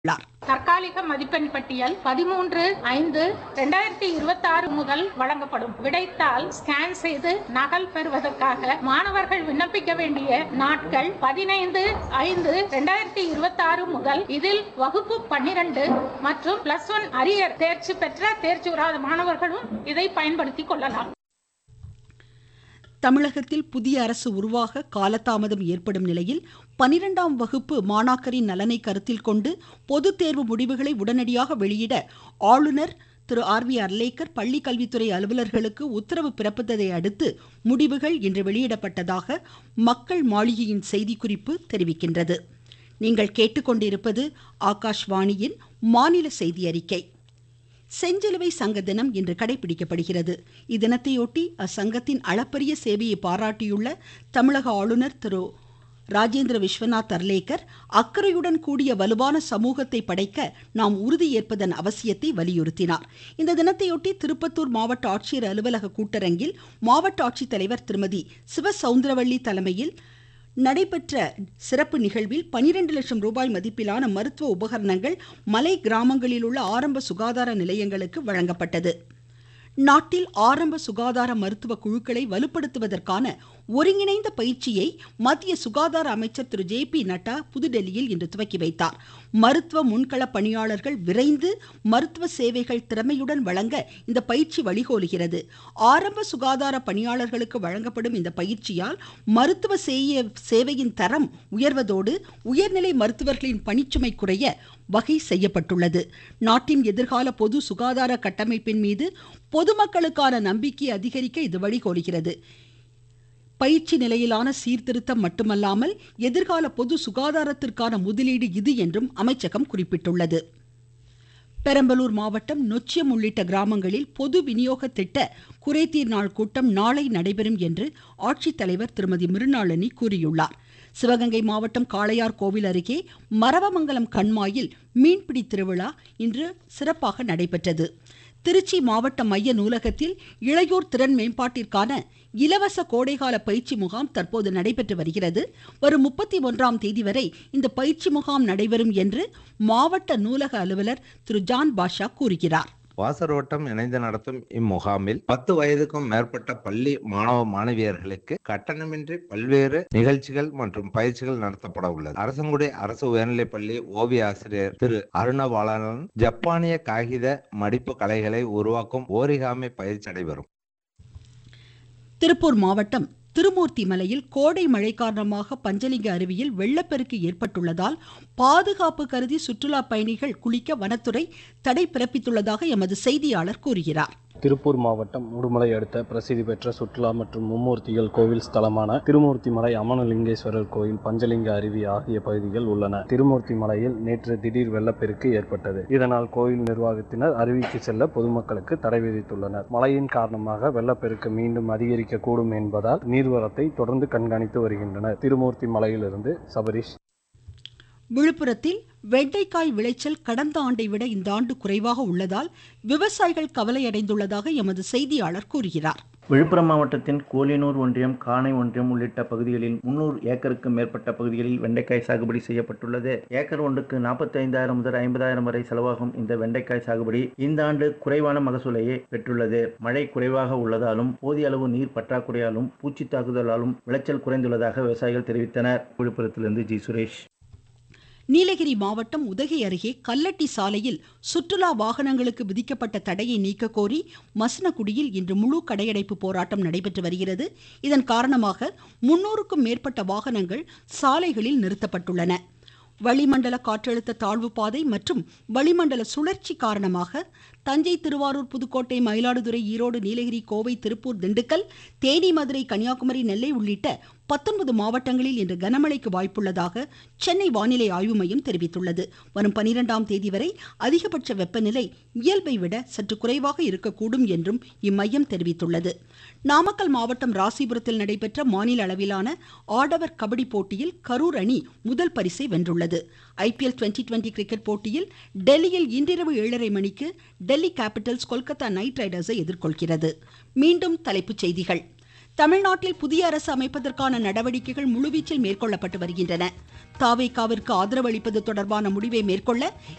உள்ளார். தற்காலிக மதிப்பெண் பட்டியல் 13/5/2026 முதல் வழங்கப்படும். விடைத்தாள் ஸ்கேன் செய்து நகல் பெறுவதற்காக மாணவர்கள் விண்ணப்பிக்க வேண்டிய நாட்கள் 15/5/2026 முதல். இதில் வகுப்பு 12 மற்றும் +1 அரியர் தேர்ச்சி பெற்ற தேர்ச்சி பெறாத மாணவர்களும் இதை பயன்படுத்திக் கொள்ளலாம். தமிழகத்தில் புதிய அரசு உருவாக காலதாமதம் ஏற்படும் நிலையில் 12ஆம் வகுப்பு மாணாக்கரின் நலனை கருத்தில் கொண்டு பொதுத் தேர்வு முடிவுகளை உடனடியாக வெளியிட ஆளுநர் திரு ஆர்.வி. அர்லேக்கர் பள்ளி கல்வித்துறை அலுவலர்களுக்கு உத்தரவு பிறப்பித்ததை அடுத்து முடிவுகள் இன்று வெளியிடப்பட்டதாக மக்கள் மாளிகையின் செய்திக்குறிப்பு தெரிவிக்கின்றது. நீங்கள் கேட்டுக்கொண்டிருப்பது ஆகாஷ்வாணியின் மாநில செய்தி அறிக்கை. செஞ்சிலுவை சங்க தினம் இன்று கடைபிடிக்கப்படுகிறது. இத்தினத்தையொட்டி அச்சங்கத்தின் அளப்பரிய சேவையை பாராட்டியுள்ள தமிழக ஆளுநர் திரு ராஜேந்திர விஸ்வநாத் அர்லேக்கர் அக்கறையுடன் கூடிய வலுவான சமூகத்தை படைக்க நாம் உறுதியேற்பதன் அவசியத்தை வலியுறுத்தினார். இந்த தினத்தையொட்டி திருப்பத்தூர் மாவட்ட ஆட்சியர் அலுவலக கூட்டரங்கில் மாவட்ட ஆட்சித்தலைவர் திருமதி சிவசவுந்தரவள்ளி தலைமையில் நடைபெற்ற சிறப்பு நிகழ்வில் 12 லட்சம் ரூபாய் மதிப்பிலான மருத்துவ உபகரணங்கள் மலை கிராமங்களில் உள்ள ஆரம்ப சுகாதார நிலையங்களுக்கு வழங்கப்பட்டது. நாட்டில் ஆரம்ப சுகாதார மருத்துவ குழுக்களை வலுப்படுத்துவதற்கான ஒருங்கிணைந்த பயிற்சியை மத்திய சுகாதார அமைச்சர் திரு ஜே.பி. நட்டா புதுடெல்லியில் இன்று துவக்கி வைத்தார். மருத்துவ முன்கள பணியாளர்கள் விரைந்து மருத்துவ சேவைகள் திறமையுடன் வழங்க இந்த பயிற்சி வழிகோலுகிறது. ஆரம்ப சுகாதார பணியாளர்களுக்கு வழங்கப்படும் இந்த பயிற்சியால் மருத்துவ சேவையின் தரம் உயர்வதோடு உயர்நிலை மருத்துவர்களின் பணிச்சுமை குறைய வகை செய்யப்பட்டுள்ளது. நாட்டின் எதிர்கால பொது சுகாதார கட்டமைப்பின் மீது பொதுமக்களுக்கான நம்பிக்கையை அதிகரிக்க இது வழிகோலுகிறது. பயிற்சி நிலையிலான சீர்திருத்தம் மட்டுமல்லாமல் எதிர்கால பொது சுகாதாரத்திற்கான முதலீடு இது என்றும் அமைச்சகம் குறிப்பிட்டுள்ளது. பெரம்பலூர் மாவட்டம் நொச்சியம் உள்ளிட்ட கிராமங்களில் பொது விநியோக திட்ட குறைதீர் நாள் கூட்டம் நாளை நடைபெறும் என்று ஆட்சித்தலைவர் திருமதி மிருணாளினி கூறியுள்ளார். சிவகங்கை மாவட்டம் காளையார் கோவில் அருகே மரவமங்கலம் கண்மாயில் மீன்பிடி திருவிழா இன்று சிறப்பாக நடைபெற்றது. திருச்சி மாவட்ட மைய நூலகத்தில் இளையோர் திறன் மேம்பாட்டிற்கான இலவச கோடைகால பயிற்சி முகாம் தற்போது நடைபெற்று வருகிறது. வரும் 31ஆம் தேதி வரை இந்த பயிற்சி முகாம் நடைபெறும் என்று மாவட்ட நூலக அலுவலர் திரு ஜான் பாஷா கூறுகிறார். வாசரோட்டம் இணைந்து நடத்தும் இம்முகாமில் 10 வயதுக்கும் மேற்பட்ட பள்ளி மாணவ மாணவியர்களுக்கு கட்டணமின்றி பல்வேறு நிகழ்ச்சிகள் மற்றும் பயிற்சிகள் நடத்தப்பட உள்ளது. அரசங்குடி அரசு உயர்நிலைப் பள்ளி ஓவிய ஆசிரியர் திரு அருணபாலன் ஜப்பானிய காகித மடிப்பு கலைகளை உருவாக்கும் ஓரிகாமி பயிற்சி நடைபெறும். திருப்பூர் மாவட்டம் திருமூர்த்தி மலையில் கோடை மழை காரணமாக பஞ்சலிங்க அருவியில் வெள்ளப்பெருக்கு ஏற்பட்டுள்ளதால் பாதுகாப்பு கருதி சுற்றுலா பயணிகள் குளிக்க வனத்துறை தடை பிறப்பித்துள்ளதாக எமது செய்தியாளர் கூறுகிறார். திருப்பூர் மாவட்டம் உடுமலை அடுத்த பிரசித்தி பெற்ற சுற்றுலா மற்றும் மும்மூர்த்திகள் கோவில் ஸ்தலமான திருமூர்த்தி மலை அமனலிங்கேஸ்வரர் கோயில் பஞ்சலிங்க அருவி ஆகிய பகுதிகள் உள்ளன. திருமூர்த்தி மலையில் நேற்று திடீர் வெள்ளப்பெருக்கு ஏற்பட்டது. இதனால் கோயில் நிர்வாகத்தினர் அருவிக்கு செல்ல பொதுமக்களுக்கு தடை விதித்துள்ளனர். மழையின் காரணமாக வெள்ளப்பெருக்கு மீண்டும் அதிகரிக்க கூடும் என்பதால் நீர்வரத்தை தொடர்ந்து கண்காணித்து வருகின்றனர். திருமூர்த்தி மலையிலிருந்து சபரிஷ். விழுப்புரத்தில் வெண்டைக்காய் விளைச்சல் கடந்த ஆண்டை விட இந்த ஆண்டு குறைவாக உள்ளதால் விவசாயிகள் கவலையடைந்துள்ளதாக எமது செய்தியாளர் கூறுகிறார். விழுப்புரம் மாவட்டத்தின் கோலியனூர் ஒன்றியம், காணை ஒன்றியம் உள்ளிட்ட பகுதிகளில் 300 ஏக்கருக்கு மேற்பட்ட பகுதிகளில் வெண்டைக்காய் சாகுபடி செய்யப்பட்டுள்ளது. ஏக்கர் ஒன்றுக்கு 45,000 முதல் 50,000 வரை செலவாகும் இந்த வெண்டைக்காய் சாகுபடி இந்த ஆண்டு குறைவான மகசூலையே பெற்றுள்ளது. மழை குறைவாக உள்ளதாலும் போதிய அளவு நீர் பற்றாக்குறையாலும் பூச்சி தாக்குதலாலும் விளைச்சல் குறைந்துள்ளதாக விவசாயிகள் தெரிவித்தனர். விழுப்புரத்திலிருந்து ஜி சுரேஷ். நீலகிரி மாவட்டம் உதகை அருகே கல்லட்டி சாலையில் சுற்றுலா வாகனங்களுக்கு விதிக்கப்பட்ட தடையை நீக்க கோரி மசனகுடியில் இன்று முழு கடையடைப்பு போராட்டம் நடைபெற்று வருகிறது. இதன் காரணமாக 300க்கும் மேற்பட்ட வாகனங்கள் சாலைகளில் நிறுத்தப்பட்டுள்ளன. வளிமண்டல காற்றழுத்த தாழ்வு பாதை மற்றும் வளிமண்டல சுழற்சி காரணமாக தஞ்சை, திருவாரூர், புதுக்கோட்டை, மயிலாடுதுறை, ஈரோடு, நீலகிரி, கோவை, திருப்பூர், திண்டுக்கல், தேனி, மதுரை, கன்னியாகுமரி, நெல்லை உள்ளிட்ட 19 மாவட்டங்களில் இன்று கனமழைக்கு வாய்ப்புள்ளதாக சென்னை வானிலை ஆய்வு மையம் தெரிவித்துள்ளது. வரும் 12ஆம் தேதி வரை அதிகபட்ச வெப்பநிலை இயல்பை விட சற்று குறைவாக இருக்கக்கூடும் என்றும் இம்மையம் தெரிவித்துள்ளது. நாமக்கல் மாவட்டம் ராசிபுரத்தில் நடைபெற்ற மாநில அளவிலான ஆடவர் கபடி போட்டியில் கரூர் அணி முதல் பரிசை வென்றுள்ளது. IPL 2020 கிரிக்கெட் போட்டியில் டெல்லியில் இன்றிரவு 7:30 மணிக்கு டெல்லி கேபிட்டல்ஸ் கொல்கத்தா நைட் ரைடர்ஸை எதிர்கொள்கிறது. மீண்டும் தலைப்புச் செய்திகள். தமிழ்நாட்டில் புதிய அரசு அமைப்பதற்கான நடவடிக்கைகள் முழுவீச்சில் மேற்கொள்ளப்பட்டு வருகின்றன. தாவேகாவிற்கு ஆதரவு அளிப்பது தொடர்பான முடிவை மேற்கொள்ள